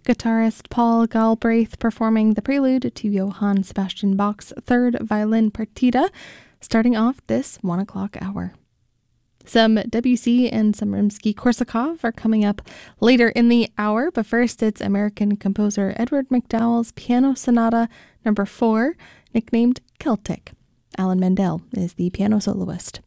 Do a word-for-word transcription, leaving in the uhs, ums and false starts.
guitarist Paul Galbraith performing the prelude to Johann Sebastian Bach's third violin partita, starting off this one o'clock hour. Some Debussy and some Rimsky-Korsakov are coming up later in the hour, but first it's American composer Edward McDowell's Piano Sonata number four, nicknamed Celtic. Alan Mendel is the piano soloist.